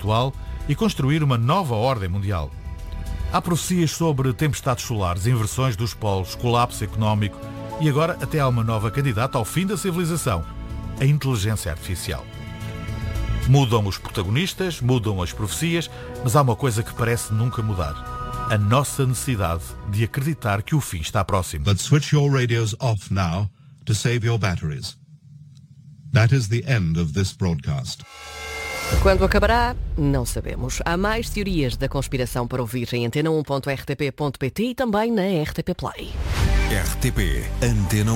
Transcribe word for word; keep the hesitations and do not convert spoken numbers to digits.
atual e construir uma nova ordem mundial. Há profecias sobre tempestades solares, inversões dos polos, colapso económico e agora até há uma nova candidata ao fim da civilização, a inteligência artificial. Mudam os protagonistas, mudam as profecias, mas há uma coisa que parece nunca mudar. A nossa necessidade de acreditar que o fim está próximo. But switch your radios off now to save your batteries. That is the end of this broadcast. Quando acabará, não sabemos. Há mais teorias da conspiração para ouvir em antena um ponto r t p ponto p t e também na R T P Play. R T P Antena